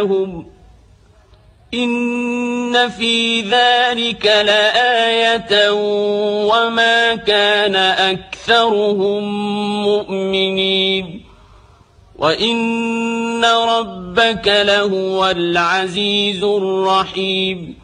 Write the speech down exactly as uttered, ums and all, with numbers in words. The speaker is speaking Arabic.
إن في ذلك لآية وما كان أكثرهم مؤمنين وإن ربك لهو العزيز الرحيم